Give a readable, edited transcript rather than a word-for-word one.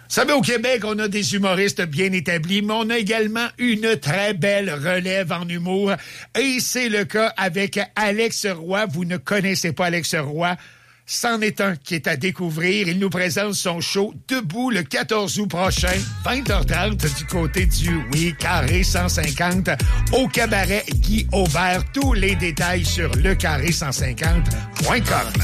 Vous savez, au Québec, on a des humoristes bien établis, mais on a également une très belle relève en humour. Et c'est le cas avec Alex Roy. Vous ne connaissez pas Alex Roy. C'en est un qui est à découvrir. Il nous présente son show Debout le 14 août prochain, 20h30 du côté du Carré 150 au cabaret Guy Aubert. Tous les détails sur lecarré150.com.